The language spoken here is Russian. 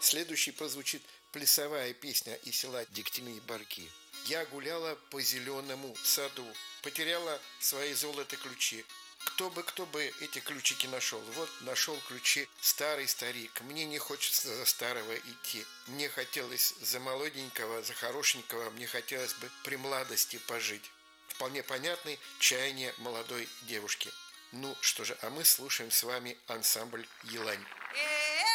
Следующей прозвучит плясовая песня из села Дегтяные Барки. Я гуляла по зеленому саду, потеряла свои золотые ключи. Кто бы эти ключики нашел? Вот нашел ключи старый старик. Мне не хочется за старого идти. Мне хотелось за молоденького, за хорошенького, мне хотелось бы при младости пожить. Вполне понятный чаяние молодой девушки. Ну что же, а мы слушаем с вами ансамбль «Елань».